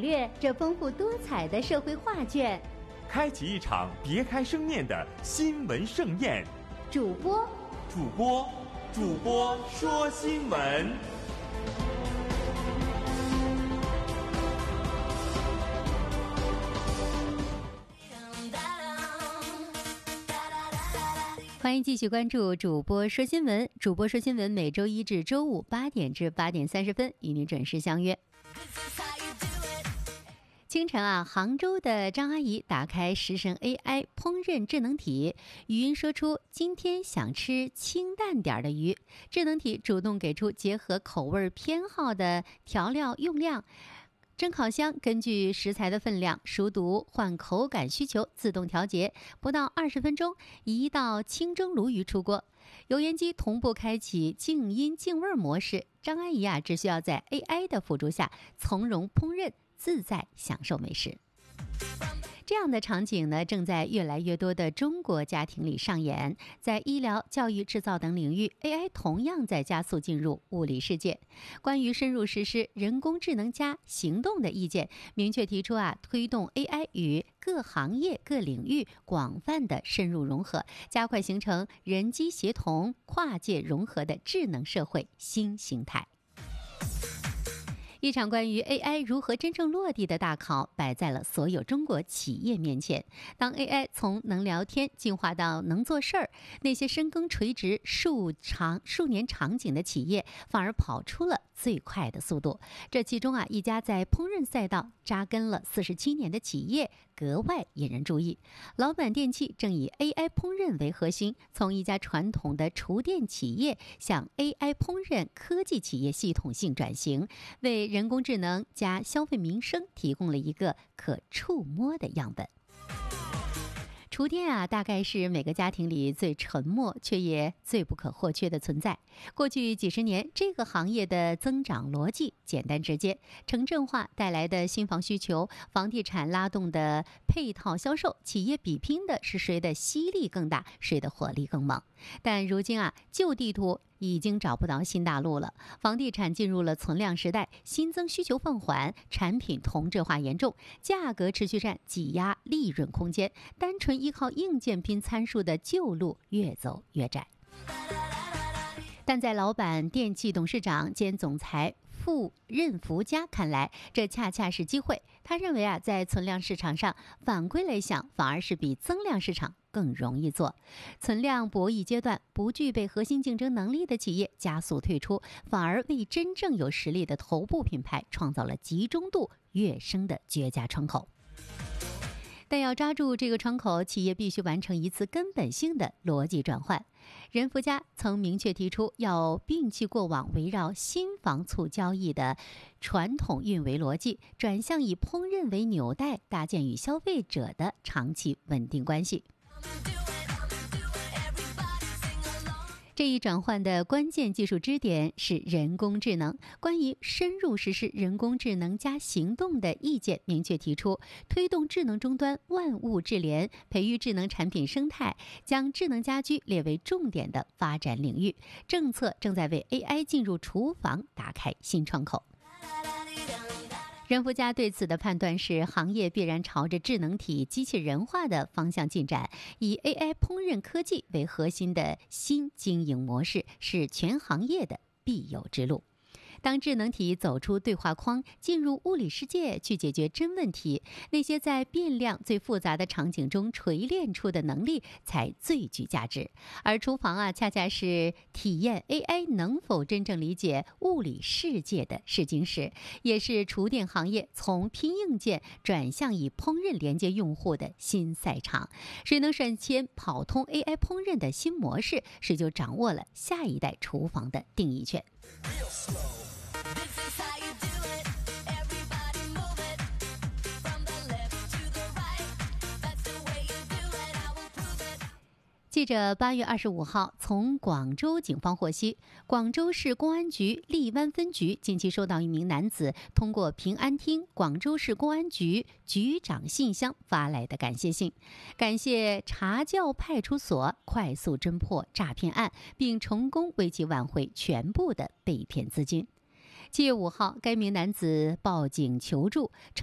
略这丰富多彩的社会画卷， 开启一场别开生面的新闻盛宴。 主播说新闻。 欢迎继续关注主播说新闻。主播说新闻每周一至周五8点至8点30分与您准时相约。清晨杭州的张阿姨打开食神 AI 烹饪智能体，语音说出今天想吃清淡点的鱼，智能体主动给出结合口味偏好的调料用量。蒸烤箱根据食材的分量、熟读换口感需求自动调节，不到20分钟，1道清蒸鲈鱼出锅。油烟机同步开启静音静味模式，张阿姨只需要在 AI 的辅助下从容烹饪，自在享受美食。这样的场景呢，正在越来越多的中国家庭里上演。在医疗、教育、制造等领域 ，AI 同样在加速进入物理世界。关于深入实施人工智能加行动的意见，明确提出推动 AI 与各行业、各领域广泛的深入融合，加快形成人机协同、跨界融合的智能社会新形态。一场关于 AI 如何真正落地的大考摆在了所有中国企业面前。当 AI 从能聊天进化到能做事儿，那些深耕垂直数年场景的企业反而跑出了最快的速度。这其中一家在烹饪赛道扎根了47年的企业格外引人注意。老板电器正以 AI 烹饪为核心，从一家传统的厨电企业向 AI 烹饪科技企业系统性转型，为人工智能加消费民生提供了一个可触摸的样本。厨电大概是每个家庭里最沉默却也最不可或缺的存在。过去几十年，这个行业的增长逻辑简单直接，城镇化带来的新房需求，房地产拉动的配套销售，企业比拼的是谁的吸力更大，谁的火力更猛。但如今旧地图已经找不到新大陆了，房地产进入了存量时代，新增需求放缓，产品同质化严重，价格持续战挤压利润空间，单纯依靠硬件拼参数的旧路越走越窄。但在老板电器董事长兼总裁任福嘉看来，这恰恰是机会。他认为在存量市场上，反归来想，反而是比增量市场更容易做。存量博弈阶段，不具备核心竞争能力的企业加速退出，反而为真正有实力的头部品牌创造了集中度跃升的绝佳窗口。但要抓住这个窗口，企业必须完成一次根本性的逻辑转换。任福嘉曾明确提出，要摒弃过往围绕新房促交易的传统运维逻辑，转向以烹饪为纽带，搭建与消费者的长期稳定关系。这一转换的关键技术支点是人工智能。关于深入实施人工智能加行动的意见明确提出，推动智能终端万物智联，培育智能产品生态，将智能家居列为重点的发展领域。政策正在为 AI 进入厨房打开新窗口。任福嘉对此的判断是，行业必然朝着智能体机器人化的方向进展，以 AI 烹饪科技为核心的新经营模式是全行业的必有之路。当智能体走出对话框，进入物理世界去解决真问题，那些在变量最复杂的场景中锤炼出的能力才最具价值。而厨房恰恰是体验 AI 能否真正理解物理世界的试金石，也是厨电行业从拼硬件转向以烹饪连接用户的新赛场。谁能率先跑通 AI 烹饪的新模式，谁就掌握了下一代厨房的定义权。记者8月25号从广州警方获悉，广州市公安局荔湾分局近期收到一名男子通过平安厅广州市公安局局长信箱发来的感谢信，感谢查教派出所快速侦破诈骗案，并成功为其挽回全部的被骗资金。7月5号，该名男子报警求助，